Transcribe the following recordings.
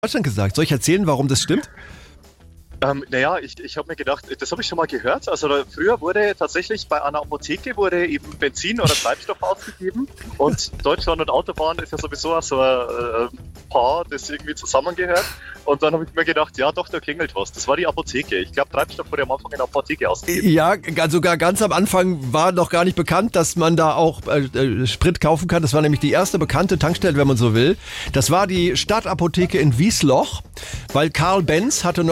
Deutschland gesagt. Soll ich erzählen, warum das stimmt? Naja, ich habe mir gedacht, das habe ich schon mal gehört. Also früher wurde tatsächlich bei einer Apotheke eben Benzin oder Treibstoff ausgegeben. Und Deutschland und Autobahn ist ja sowieso so ein Paar, das irgendwie zusammengehört. Und dann habe ich mir gedacht, ja doch, da klingelt was. Das war die Apotheke. Ich glaube, Treibstoff wurde am Anfang in der Apotheke ausgegeben. Ja, sogar ganz am Anfang war noch gar nicht bekannt, dass man da auch Sprit kaufen kann. Das war nämlich die erste bekannte Tankstelle, wenn man so will. Das war die Stadtapotheke in Wiesloch, weil Karl Benz hatte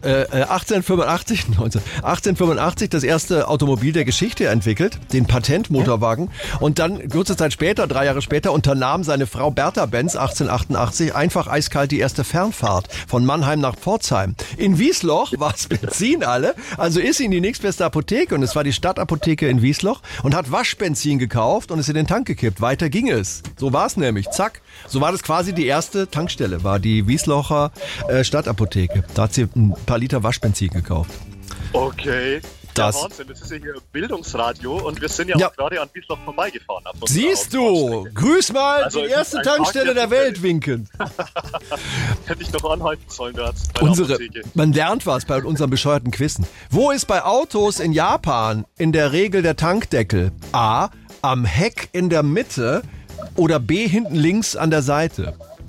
1885 das erste Automobil der Geschichte entwickelt, den Patentmotorwagen. Und dann kurze Zeit später, 3 Jahre später, unternahm seine Frau Bertha Benz 1888 einfach eiskalt die erste Fernfahrt von Mannheim nach Pforzheim. In Wiesloch war es Benzin alle, also ist sie in die nächstbeste Apotheke und es war die Stadtapotheke in Wiesloch und hat Waschbenzin gekauft und es in den Tank gekippt. Weiter ging es. So war es nämlich. Zack. So war das quasi die erste Tankstelle, war die Wieslocher Stadtapotheke. Da hat sie ein paar Liter Waschbenzin gekauft. Okay. Ja, Wahnsinn, das ist ja hier Bildungsradio und wir sind ja auch gerade an Wiesloch vorbeigefahren. Siehst du, grüß mal also die erste Tankstelle der Welt winken. Hätte ich noch anhalten sollen dort bei der Apotheke. Man lernt was bei unseren bescheuerten Quizzen. Wo ist bei Autos in Japan in der Regel der Tankdeckel? A, am Heck in der Mitte oder B, hinten links an der Seite?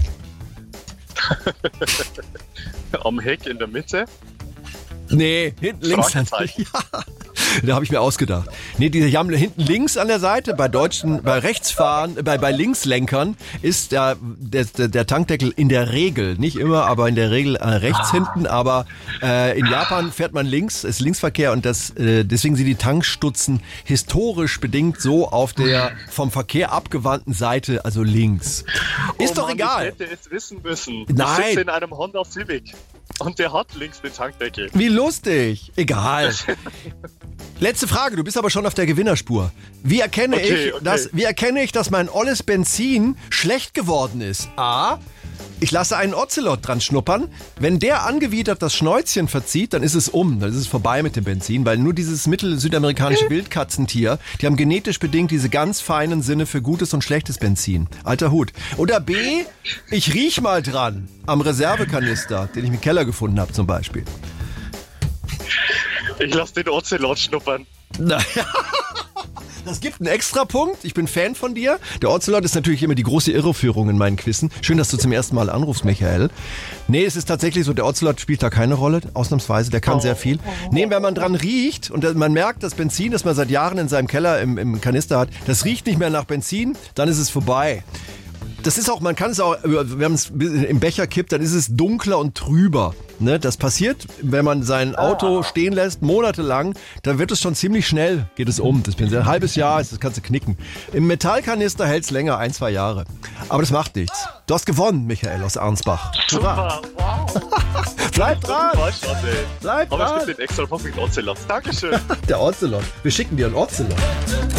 Am Heck in der Mitte? Nee, hinten links. Ja, da habe ich mir ausgedacht. Nee, die haben hinten links an der Seite, bei Rechtsfahren, bei Linkslenkern ist der Tankdeckel in der Regel, nicht immer, aber in der Regel rechts hinten, aber in Japan fährt man links, ist Linksverkehr und deswegen sind die Tankstutzen historisch bedingt so auf der vom Verkehr abgewandten Seite, also links. Ist doch egal. Ich hätte es wissen müssen. Nein. Ich sitze in einem Honda Civic. Und der hat links den Tankdeckel. Wie lustig. Egal. Letzte Frage, du bist aber schon auf der Gewinnerspur. Wie erkenne ich, dass mein olles Benzin schlecht geworden ist? A, ich lasse einen Ocelot dran schnuppern. Wenn der angewidert das Schnäuzchen verzieht, dann ist es dann ist es vorbei mit dem Benzin, weil nur dieses mittelsüdamerikanische Wildkatzentier, die haben genetisch bedingt diese ganz feinen Sinne für gutes und schlechtes Benzin. Alter Hut. Oder B, ich riech mal dran am Reservekanister, den ich im Keller gefunden habe zum Beispiel. Ich lasse den Ocelot schnuppern. Naja. Das gibt einen Extrapunkt. Ich bin Fan von dir. Der Ocelot ist natürlich immer die große Irreführung in meinen Quizzen. Schön, dass du zum ersten Mal anrufst, Michael. Nee, es ist tatsächlich so, der Ocelot spielt da keine Rolle, ausnahmsweise. Der kann sehr viel. Nee, wenn man dran riecht und man merkt, das Benzin, das man seit Jahren in seinem Keller im Kanister hat, das riecht nicht mehr nach Benzin, dann ist es vorbei. Das ist auch, man kann es auch, wenn man es im Becher kippt, dann ist es dunkler und trüber. Ne? Das passiert, wenn man sein Auto stehen lässt, monatelang, dann wird es schon ziemlich schnell, geht es um. Das Benzin, ein halbes Jahr, das kannst du knicken. Im Metallkanister hält es länger, 1-2 Jahre. Aber das macht nichts. Du hast gewonnen, Michael aus Arnsbach. Super, wow. Bleib dran. Bleib dran. Aber es gibt den extra Punkt mit Ocelot. Dankeschön. Der Ocelot. Wir schicken dir einen Ocelot.